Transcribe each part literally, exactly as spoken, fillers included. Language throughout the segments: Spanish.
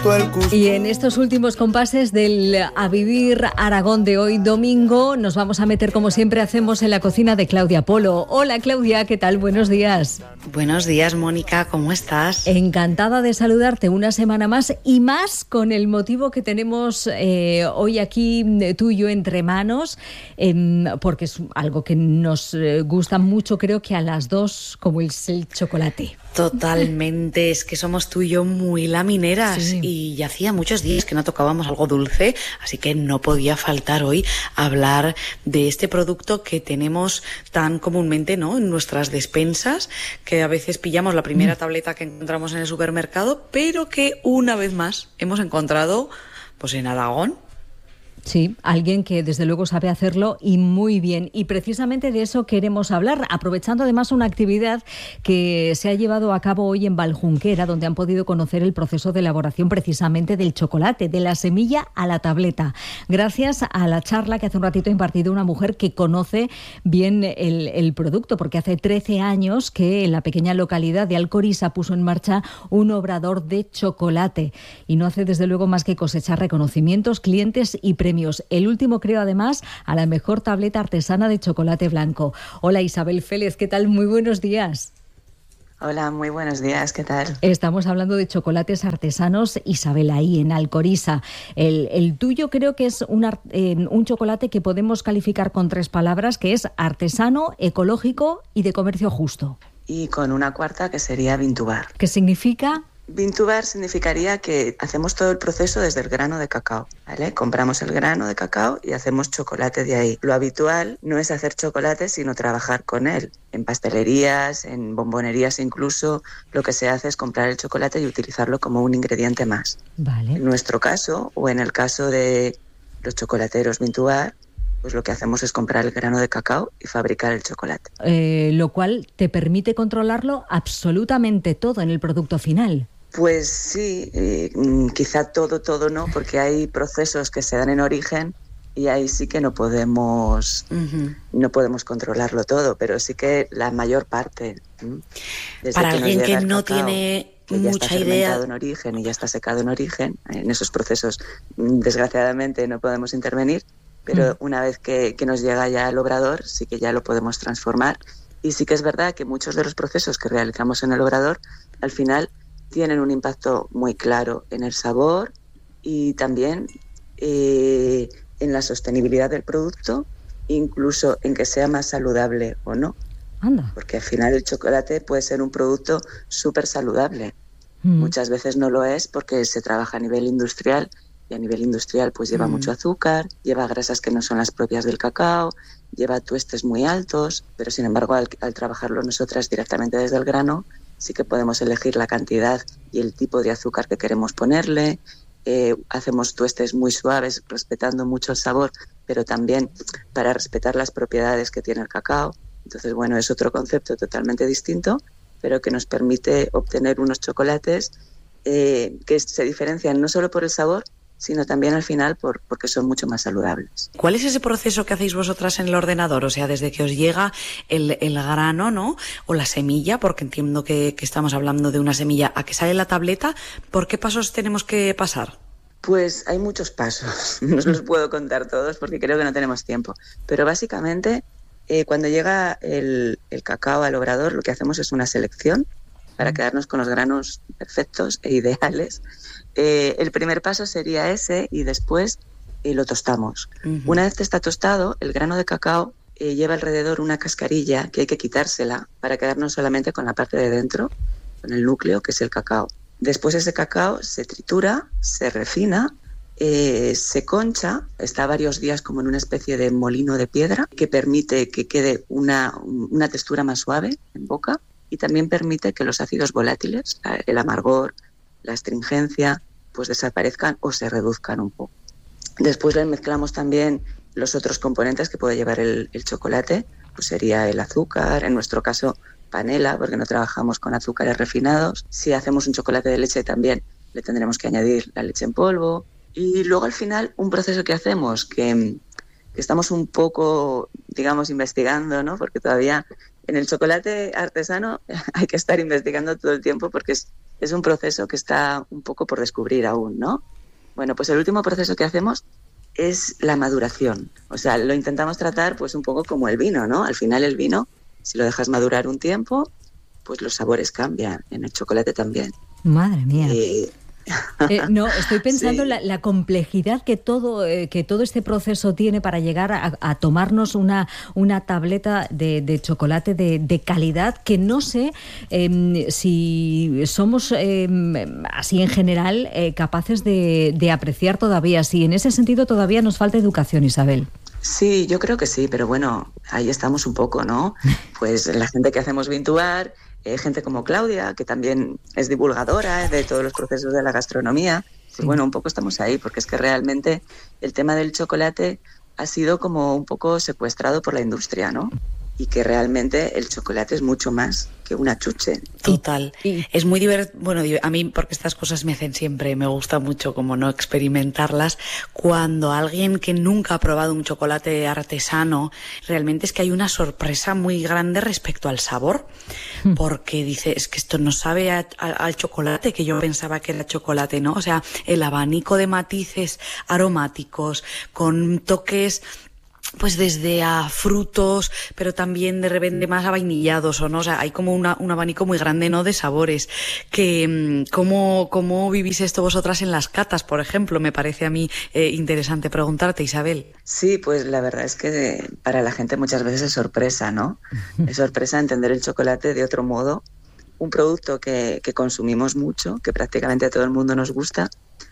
disfruto el cuscús. Y en estos últimos compases del A Vivir Aragón de hoy domingo nos vamos a meter, como siempre hacemos, en la cocina de Claudia Polo. Hola Claudia, ¿qué tal? Buenos días. Buenos días, Mónica, ¿cómo estás? Encantada de saludarte una semana más, y más con el motivo que tenemos eh, hoy aquí tú y yo entre manos, eh, porque es algo que nos gusta mucho, creo que a las dos, como es el chocolate. Totalmente, es que somos tú y yo muy lamineras, sí. Y ya hacía muchos días que no tocábamos algo dulce, así que no podía faltar hoy hablar de este producto que tenemos tan comúnmente, ¿no?, en nuestras despensas, que a veces pillamos la primera tableta que encontramos en el supermercado, pero que una vez más hemos encontrado pues en Aragón. Sí, alguien que desde luego sabe hacerlo y muy bien. Y precisamente de eso queremos hablar, aprovechando además una actividad que se ha llevado a cabo hoy en Valjunquera, donde han podido conocer el proceso de elaboración precisamente del chocolate, de la semilla a la tableta. Gracias a la charla que hace un ratito ha impartido una mujer que conoce bien el, el producto, porque hace trece años que en la pequeña localidad de Alcoriza puso en marcha un obrador de chocolate. Y no hace desde luego más que cosechar reconocimientos, clientes y premios. El último, creo, además, a la mejor tableta artesana de chocolate blanco. Hola Isabel Félez, ¿qué tal? Muy buenos días. Hola, muy buenos días, ¿qué tal? Estamos hablando de chocolates artesanos, Isabel, ahí en Alcoriza. El, el tuyo creo que es un, eh, un chocolate que podemos calificar con tres palabras, que es artesano, ecológico y de comercio justo. Y con una cuarta que sería Vintubar. ¿Qué significa? Vintubar significaría que hacemos todo el proceso desde el grano de cacao, ¿vale? Compramos el grano de cacao y hacemos chocolate de ahí. Lo habitual no es hacer chocolate, sino trabajar con él. En pastelerías, en bombonerías incluso, lo que se hace es comprar el chocolate y utilizarlo como un ingrediente más. Vale. En nuestro caso, o en el caso de los chocolateros Vintubar, pues lo que hacemos es comprar el grano de cacao y fabricar el chocolate. Eh, lo cual te permite controlarlo absolutamente todo en el producto final. Pues sí, eh, quizá todo, todo no, porque hay procesos que se dan en origen y ahí sí que no podemos, uh-huh. no podemos controlarlo todo, pero sí que la mayor parte. Desde Para que alguien que no cacao, tiene que ya mucha está idea fermentado en origen y ya está secado en origen, en esos procesos desgraciadamente no podemos intervenir, pero uh-huh. una vez que, que nos llega ya al obrador sí que ya lo podemos transformar. Y sí que es verdad que muchos de los procesos que realizamos en el obrador al final tienen un impacto muy claro en el sabor y también eh, en la sostenibilidad del producto, incluso en que sea más saludable o no. Anda. Porque al final el chocolate puede ser un producto súper saludable. Mm. Muchas veces no lo es porque se trabaja a nivel industrial y a nivel industrial pues lleva mm. mucho azúcar, lleva grasas que no son las propias del cacao, lleva tuestes muy altos, pero sin embargo al, al trabajarlo nosotras directamente desde el grano, sí que podemos elegir la cantidad y el tipo de azúcar que queremos ponerle. Eh, hacemos tuestes muy suaves, respetando mucho el sabor, pero también para respetar las propiedades que tiene el cacao. Entonces, bueno, es otro concepto totalmente distinto, pero que nos permite obtener unos chocolates eh, que se diferencian no solo por el sabor, sino también al final por, porque son mucho más saludables. ¿Cuál es ese proceso que hacéis vosotras en el ordenador? O sea, desde que os llega el, el grano, ¿no?, o la semilla, porque entiendo que, que estamos hablando de una semilla, a que sale la tableta, ¿por qué pasos tenemos que pasar? Pues hay muchos pasos, no os los puedo contar todos porque creo que no tenemos tiempo, pero básicamente eh, cuando llega el, el cacao al obrador lo que hacemos es una selección para quedarnos con los granos perfectos e ideales. Eh, el primer paso sería ese y después eh, lo tostamos. Uh-huh. Una vez que está tostado, el grano de cacao eh, lleva alrededor una cascarilla que hay que quitársela para quedarnos solamente con la parte de dentro, con el núcleo, que es el cacao. Después ese cacao se tritura, se refina, eh, se concha, está varios días como en una especie de molino de piedra que permite que quede una, una textura más suave en boca y también permite que los ácidos volátiles, el amargor, la astringencia, pues desaparezcan o se reduzcan un poco. Después le mezclamos también los otros componentes que puede llevar el, el chocolate, pues sería el azúcar, en nuestro caso panela, porque no trabajamos con azúcares refinados. Si hacemos un chocolate de leche también le tendremos que añadir la leche en polvo. Y luego al final un proceso que hacemos que, que estamos un poco, digamos, investigando, ¿no? Porque todavía en el chocolate artesano hay que estar investigando todo el tiempo porque es es un proceso que está un poco por descubrir aún, ¿no? Bueno, pues el último proceso que hacemos es la maduración. O sea, lo intentamos tratar pues un poco como el vino, ¿no? Al final el vino, si lo dejas madurar un tiempo, pues los sabores cambian. En el chocolate también. Madre mía. Eh, Eh, no, estoy pensando sí. la, la complejidad que todo eh, que todo este proceso tiene para llegar a, a tomarnos una, una tableta de, de chocolate de, de calidad que no sé eh, si somos eh, así en general eh, capaces de, de apreciar todavía. Si en ese sentido todavía nos falta educación, Isabel. Sí, yo creo que sí, pero bueno, ahí estamos un poco, ¿no? Pues la gente que hacemos Vintubar, eh, gente como Claudia, que también es divulgadora de todos los procesos de la gastronomía, pues sí. Bueno, un poco estamos ahí, porque es que realmente el tema del chocolate ha sido como un poco secuestrado por la industria, ¿no? Y que realmente el chocolate es mucho más que una chuche. Total. Y, es muy divertido. Bueno, a mí, porque estas cosas me hacen siempre, me gusta mucho como no experimentarlas. Cuando alguien que nunca ha probado un chocolate artesano, realmente es que hay una sorpresa muy grande respecto al sabor. Mm. Porque dice, es que esto no sabe a, a, al chocolate, que yo pensaba que era chocolate, ¿no? O sea, el abanico de matices aromáticos, con toques pues desde a frutos, pero también de repente más a vainillados, o no, o sea, hay como una, un abanico muy grande, ¿no?, de sabores. Que ¿cómo, cómo vivís esto vosotras en las catas, por ejemplo? Me parece a mí eh, interesante preguntarte, Isabel. Sí, pues la verdad es que para la gente muchas veces es sorpresa, ¿no? Es sorpresa entender el chocolate de otro modo, un producto que, que consumimos mucho, que prácticamente a todo el mundo nos gusta.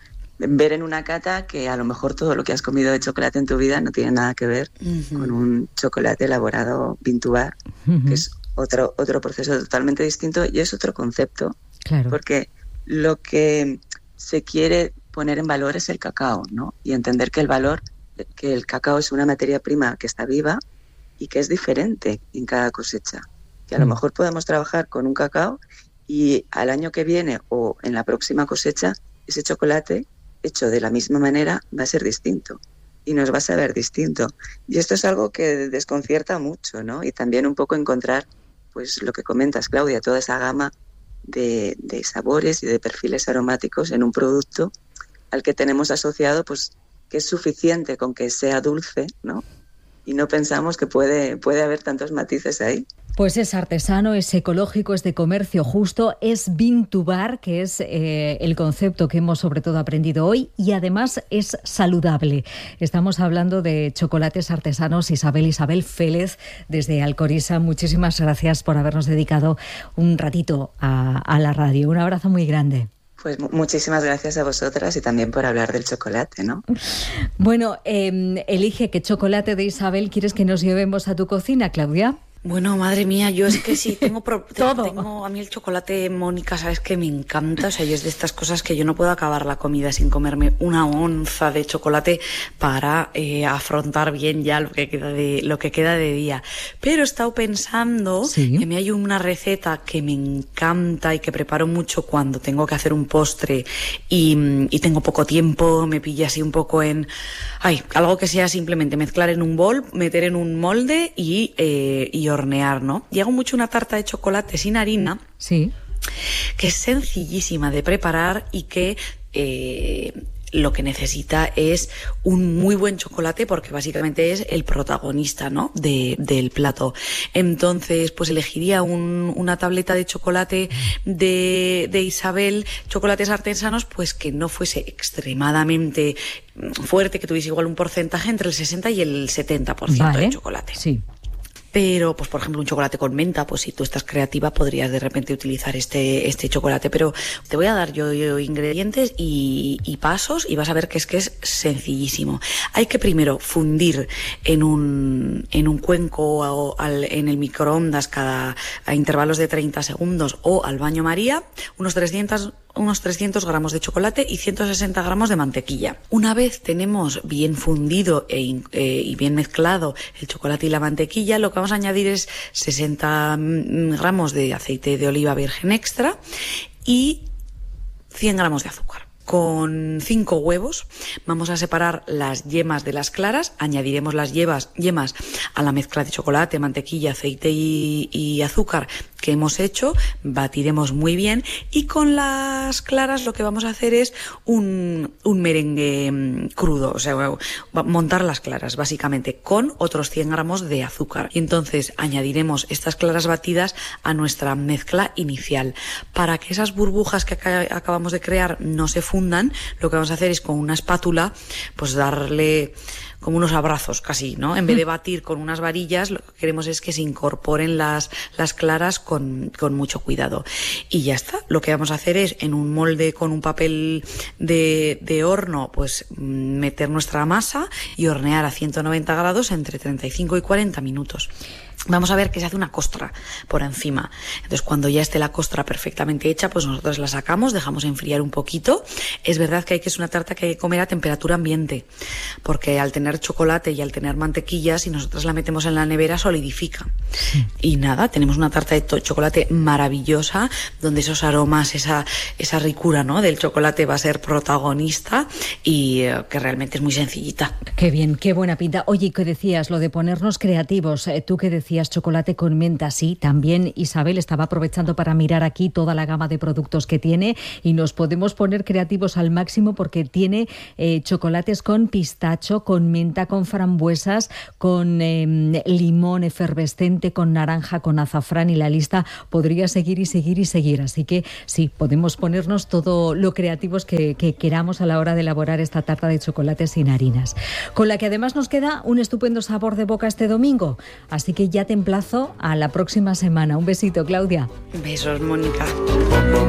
Ver en una cata que a lo mejor todo lo que has comido de chocolate en tu vida no tiene nada que ver uh-huh. con un chocolate elaborado Vintubar, uh-huh. que es otro, otro proceso totalmente distinto y es otro concepto, claro. Porque lo que se quiere poner en valor es el cacao, ¿no? Y entender que el valor, que el cacao es una materia prima que está viva y que es diferente en cada cosecha. Que a uh-huh. lo mejor podemos trabajar con un cacao y al año que viene o en la próxima cosecha ese chocolate hecho de la misma manera va a ser distinto y nos va a saber distinto. Y esto es algo que desconcierta mucho, ¿no? Y también un poco encontrar, pues lo que comentas, Claudia, toda esa gama de, de sabores y de perfiles aromáticos en un producto al que tenemos asociado, pues que es suficiente con que sea dulce, ¿no? Y no pensamos que puede, puede haber tantos matices ahí. Pues es artesano, es ecológico, es de comercio justo, es Vintubar, que es eh, el concepto que hemos sobre todo aprendido hoy, y además es saludable. Estamos hablando de chocolates artesanos. Isabel, Isabel Félez, desde Alcoriza, muchísimas gracias por habernos dedicado un ratito a, a la radio. Un abrazo muy grande. Pues muchísimas gracias a vosotras y también por hablar del chocolate, ¿no? Bueno, eh, elige qué chocolate de Isabel quieres que nos llevemos a tu cocina, Claudia. Bueno, madre mía, yo es que sí, tengo, pro- Todo. tengo a mí el chocolate, Mónica, sabes que me encanta, o sea, yo es de estas cosas que yo no puedo acabar la comida sin comerme una onza de chocolate para eh, afrontar bien ya lo que queda de lo que queda de día. Pero he estado pensando ¿Sí? que me hay una receta que me encanta y que preparo mucho cuando tengo que hacer un postre y, y tengo poco tiempo, me pilla así un poco en, ay, algo que sea simplemente mezclar en un bol, meter en un molde y eh, y hornear, ¿no? Y hago mucho una tarta de chocolate sin harina, sí, que es sencillísima de preparar y que eh, lo que necesita es un muy buen chocolate porque básicamente es el protagonista, ¿no?, de, del plato. Entonces, pues elegiría un, una tableta de chocolate de, de Isabel, chocolates artesanos, pues que no fuese extremadamente fuerte, que tuviese igual un porcentaje entre el sesenta y el setenta por ciento vale. de chocolate. Sí. Pero, pues por ejemplo, un chocolate con menta, pues si tú estás creativa podrías de repente utilizar este este chocolate. Pero te voy a dar yo, yo ingredientes y, y pasos y vas a ver que es que es sencillísimo. Hay que primero fundir en un en un cuenco o al, en el microondas cada a intervalos de treinta segundos o al baño María unos trescientos unos trescientos gramos de chocolate y ciento sesenta gramos de mantequilla. Una vez tenemos bien fundido e, eh, y bien mezclado el chocolate y la mantequilla, lo que vamos a añadir es sesenta gramos de aceite de oliva virgen extra y cien gramos de azúcar. Con cinco huevos vamos a separar las yemas de las claras, añadiremos las yemas, yemas a la mezcla de chocolate, mantequilla, aceite y, y azúcar que hemos hecho, batiremos muy bien y con las claras lo que vamos a hacer es un, un merengue crudo, o sea, montar las claras básicamente con otros cien gramos de azúcar. Y entonces añadiremos estas claras batidas a nuestra mezcla inicial. Para que esas burbujas que acabamos de crear no se fundan, lo que vamos a hacer es con una espátula, pues darle como unos abrazos casi, ¿no? En vez de batir con unas varillas, lo que queremos es que se incorporen las, las claras con, con mucho cuidado. Y ya está. Lo que vamos a hacer es, en un molde con un papel de, de horno, pues meter nuestra masa y hornear a ciento noventa grados entre treinta y cinco y cuarenta minutos. Vamos a ver que se hace una costra por encima. Entonces, cuando ya esté la costra perfectamente hecha, pues nosotros la sacamos, dejamos enfriar un poquito. Es verdad que hay que es una tarta que hay que comer a temperatura ambiente, porque al tener chocolate y al tener mantequilla, si nosotros la metemos en la nevera, solidifica. Sí. Y nada, tenemos una tarta de chocolate maravillosa, donde esos aromas, esa, esa ricura, ¿no?, del chocolate va a ser protagonista y eh, que realmente es muy sencillita. Qué bien, qué buena pinta. Oye, ¿qué decías? Lo de ponernos creativos. ¿Tú qué decías? Chocolate con menta, sí, también Isabel estaba aprovechando para mirar aquí toda la gama de productos que tiene y nos podemos poner creativos al máximo porque tiene eh, chocolates con pistacho, con menta, con frambuesas, con eh, limón efervescente, con naranja, con azafrán y la lista podría seguir y seguir y seguir. Así que sí, podemos ponernos todo lo creativos que, que queramos a la hora de elaborar esta tarta de chocolate sin harinas, con la que además nos queda un estupendo sabor de boca este domingo. Así que ya te emplazo a la próxima semana. Un besito, Claudia. Besos, Mónica.